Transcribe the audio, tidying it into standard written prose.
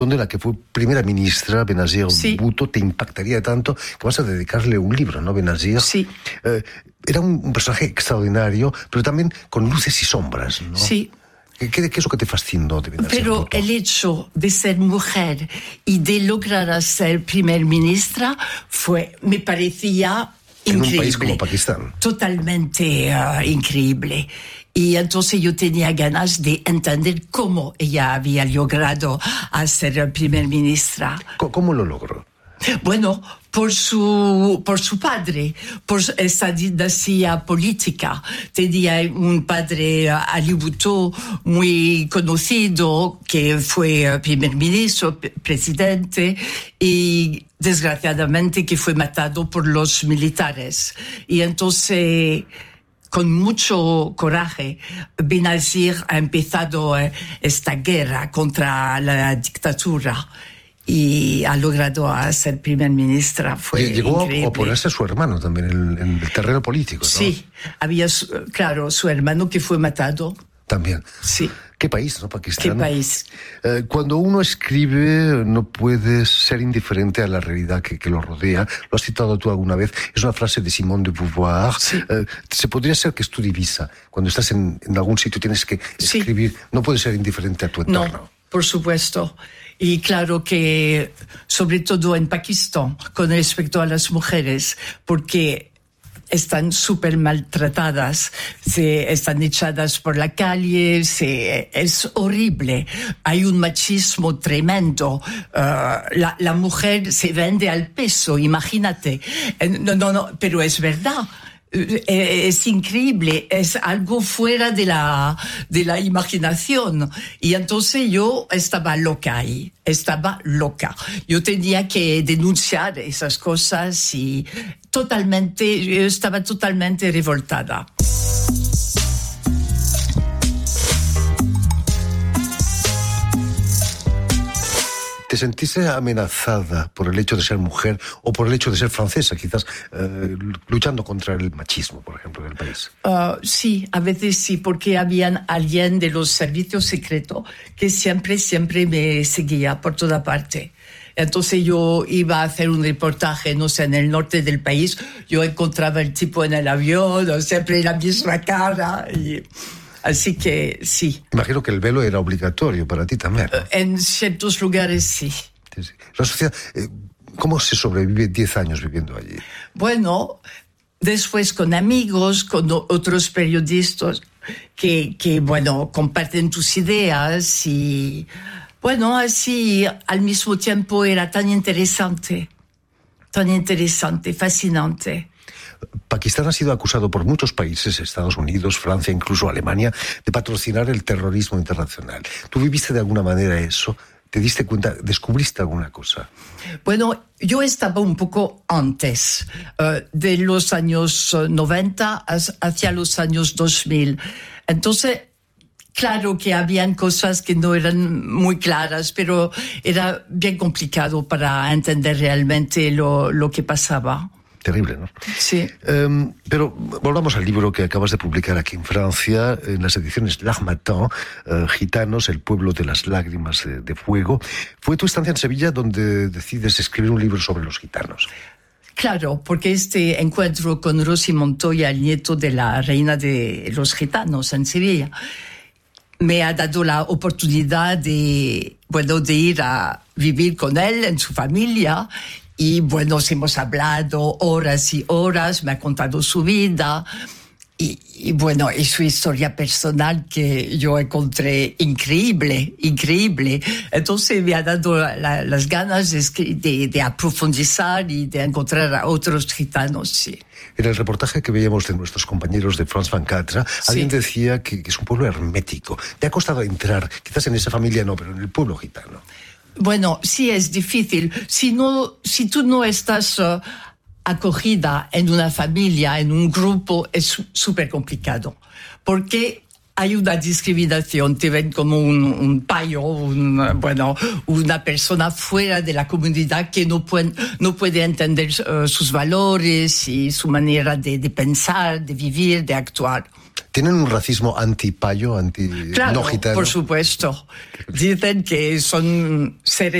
donde la que fue primera ministra, Benazir Bhutto, te impactaría tanto que vas a dedicarle un libro, ¿no, Benazir? Sí. Era un personaje extraordinario, pero también con luces y sombras, ¿no? Sí. ¿Qué es lo que te fascinó de Benazir Pero Bhutto? el hecho de ser mujer y de lograr ser primer ministra me parecía increíble. En un país como Pakistán. Totalmente increíble. Y entonces yo tenía ganas de entender cómo ella había logrado ser primer ministra. ¿Cómo lo logró? Bueno, por su padre, por esa dinastía política. Tenía un padre, Ali Bhutto, muy conocido, que fue primer ministro, presidente, y desgraciadamente que fue matado por los militares. Y entonces, con mucho coraje, Benazir ha empezado esta guerra contra la dictadura y ha logrado ser primer ministra. Fue llegó increíble. a oponerse a su hermano también en el terreno político, ¿no? Sí, había, claro, su hermano que fue matado. También. Sí. ¿Qué país, no? Pakistán. ¿Qué país? Cuando uno escribe, no puede ser indiferente a la realidad que lo rodea. Lo has citado tú alguna vez. Es una frase de Simone de Beauvoir. Sí. Se podría ser que es tu divisa. Cuando estás en algún sitio tienes que escribir. No puedes ser indiferente a tu entorno. No, por supuesto. Y claro que, sobre todo en Pakistán, con respecto a las mujeres, porque están súper maltratadas, están echadas por la calle, es horrible. Hay un machismo tremendo. La mujer se vende al peso, imagínate. No, pero es verdad. Es increíble, es algo fuera de la imaginación. Y entonces yo estaba loca ahí, Yo tenía que denunciar esas cosas y yo estaba totalmente revoltada. ¿Te sentiste amenazada por el hecho de ser mujer o por el hecho de ser francesa, quizás luchando contra el machismo, por ejemplo, del país? Sí, a veces sí, porque había alguien de los servicios secretos que siempre me seguía por toda parte. Entonces yo iba a hacer un reportaje, no sé, en el norte del país, yo encontraba el tipo en el avión, siempre la misma cara y... Así que sí. Imagino que el velo era obligatorio para ti también, ¿no? En ciertos lugares sí. Sí. La sociedad, ¿cómo se sobrevive 10 años viviendo allí? Bueno, después con amigos, con otros periodistas que comparten tus ideas y, bueno, así al mismo tiempo era tan interesante, fascinante. Pakistán ha sido acusado por muchos países, Estados Unidos, Francia, incluso Alemania, de patrocinar el terrorismo internacional. ¿Tú viviste de alguna manera eso? ¿Te diste cuenta? ¿Descubriste alguna cosa? Bueno, yo estaba un poco antes, de los años 90 hacia los años 2000. Entonces, claro que habían cosas que no eran muy claras, pero era bien complicado para entender realmente lo que pasaba. Terrible, ¿no? Sí. Pero volvamos al libro que acabas de publicar aquí en Francia, en las ediciones L'Harmattan, Gitanos, el pueblo de las lágrimas de fuego. Fue tu estancia en Sevilla donde decides escribir un libro sobre los gitanos. Claro, porque este encuentro con Rosy Montoya, el nieto de la reina de los gitanos en Sevilla, me ha dado la oportunidad de ir a vivir con él en su familia. Y bueno, hemos hablado horas y horas, me ha contado su vida y bueno, y su historia personal que yo encontré increíble. Entonces me ha dado las ganas de aprofundizar y de encontrar a otros gitanos, sí. En el reportaje que veíamos de nuestros compañeros de France 24, alguien decía que es un pueblo hermético. ¿Te ha costado entrar? Quizás en esa familia no, pero en el pueblo gitano. Bueno, sí es difícil. Si tú no estás acogida en una familia, en un grupo, es súper complicado. Porque hay una discriminación, te ven como un payo, una persona fuera de la comunidad que no puede entender sus valores y su manera de pensar, de vivir, de actuar. ¿Tienen un racismo anti-payo, Claro, no gitano? por supuesto. Dicen que son seres